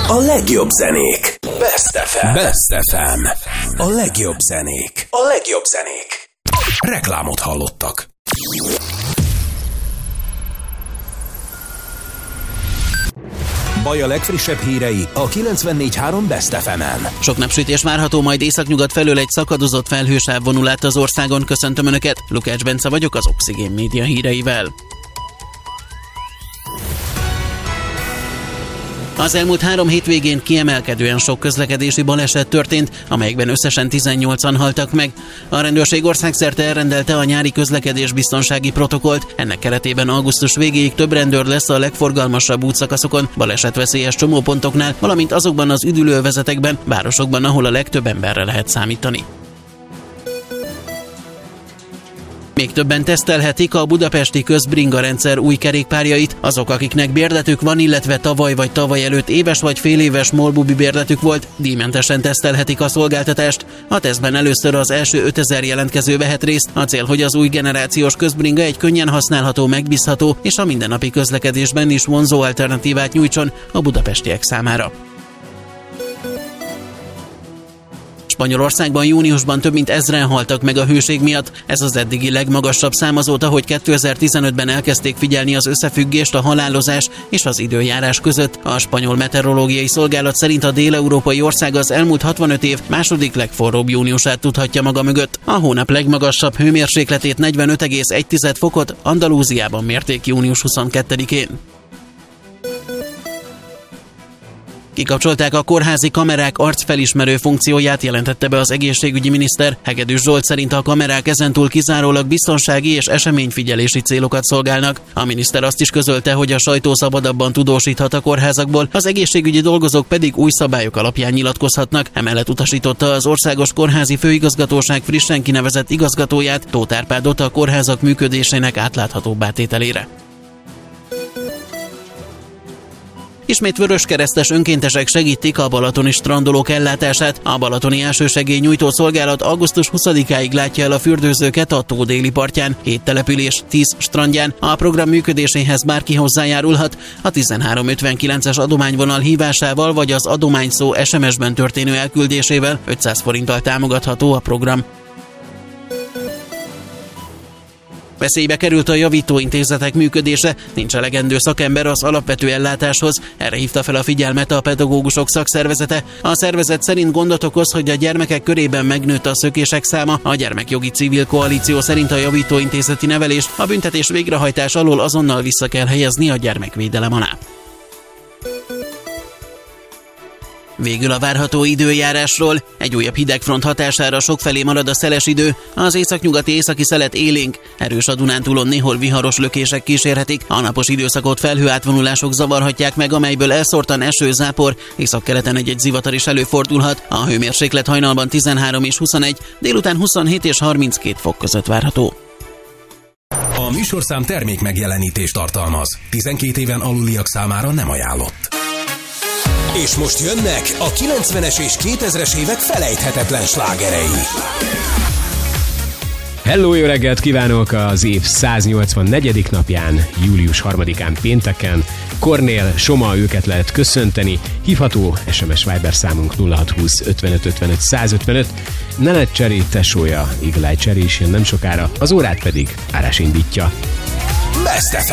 A legjobb zenék. Best FM. Best FM. A legjobb zenék. A legjobb zenék. Reklámot hallottak. Baj a legfrissebb hírei a 94.3 Best FM-en. Sok napsütés várható, majd északnyugat felől egy szakadozott felhősáv vonul át az országon. Köszöntöm Önöket, Lukács Bence vagyok az Oxigén Média híreivel. Az elmúlt 3 hétvégén kiemelkedően sok közlekedési baleset történt, amelyekben összesen 18-an haltak meg. A rendőrség országszerte elrendelte a nyári közlekedésbiztonsági protokollt. Ennek keretében augusztus végéig több rendőr lesz a legforgalmasabb útszakaszokon, balesetveszélyes csomópontoknál, valamint azokban az üdülővezetekben, városokban, ahol a legtöbb emberre lehet számítani. Még többen tesztelhetik a budapesti közbringa rendszer új kerékpárjait. Azok, akiknek bérletük van, illetve tavaly vagy tavaly előtt éves vagy féléves MOL-bubi bérletük volt, díjmentesen tesztelhetik a szolgáltatást. A tesztben először az első 5000 jelentkező vehet részt. A cél, hogy az új generációs közbringa egy könnyen használható, megbízható és a mindennapi közlekedésben is vonzó alternatívát nyújtson a budapestiek számára. Spanyolországban júniusban több mint 1000-en haltak meg a hőség miatt. Ez az eddigi legmagasabb szám azóta, hogy 2015-ben elkezdték figyelni az összefüggést a halálozás és az időjárás között. A spanyol meteorológiai szolgálat szerint a dél-európai ország az elmúlt 65 év második legforróbb júniusát tudhatja maga mögött. A hónap legmagasabb hőmérsékletét 45,1 fokot Andalúziában mérték június 22-én. Kikapcsolták a kórházi kamerák arcfelismerő funkcióját, jelentette be az egészségügyi miniszter. Hegedűs Zsolt szerint a kamerák ezentúl kizárólag biztonsági és eseményfigyelési célokat szolgálnak. A miniszter azt is közölte, hogy a sajtó szabadabban tudósíthat a kórházakból, az egészségügyi dolgozók pedig új szabályok alapján nyilatkozhatnak. Emellett utasította az Országos Kórházi Főigazgatóság frissen kinevezett igazgatóját, Tóth Árpádot a kórházak működésének átláthatóbbá tételére. Ismét vöröskeresztes önkéntesek segítik a balatoni strandolók ellátását. A balatoni elsősegély nyújtó szolgálat augusztus 20-áig látja el a fürdőzőket a tó déli partján, 7 település, 10 strandján. A program működéséhez bárki hozzájárulhat. A 1359-es adományvonal hívásával vagy az adományszó SMS-ben történő elküldésével 500 forinttal támogatható a program. Veszélybe került a javítóintézetek működése, nincs elegendő szakember az alapvető ellátáshoz, erre hívta fel a figyelmet a pedagógusok szakszervezete. A szervezet szerint gondot okoz, hogy a gyermekek körében megnőtt a szökések száma. A Gyermekjogi Civil Koalíció szerint a javítóintézeti nevelést a büntetés végrehajtás alól azonnal vissza kell helyezni a gyermekvédelem alá. Végül a várható időjárásról. Egy újabb hidegfront hatására sokfelé marad a szeles idő, az északnyugati északi szelet élénk, erős a Dunántúlon néhol viharos lökések kísérhetik, a napos időszakot felhőátvonulások zavarhatják meg, amelyből elszórtan eső, zápor, északkeleten egy zivatar is előfordulhat, a hőmérséklet hajnalban 13 és 21, délután 27 és 32 fok között várható. A műsorszám termék megjelenítést tartalmaz. 12 éven aluliak számára nem ajánlott. És most jönnek a 90-es és 2000-es évek felejthetetlen slágerei. Hello, jó reggelt kívánok az év 184. napján, július 3-án pénteken. Kornél, Soma, őket lehet köszönteni. Hívható SMS Viber számunk 0620 55 55 155. Nenet Cseri tesója, Eagle Eye Cherry is jön nem sokára, az órát pedig Árás indítja. Best FM.